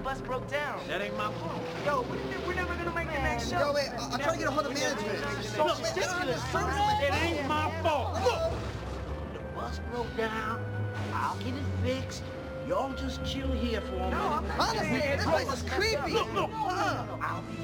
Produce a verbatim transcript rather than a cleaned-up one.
bus broke down. That ain't my fault. Yo, we're never gonna make the next show. Yo, wait, I- I'm trying to get a hold of management. Look, it ain't my fault. Look, the bus broke down. I'll get it fixed. Y'all just chill here for a minute. Honestly, this place is creepy. Look, look. I'll be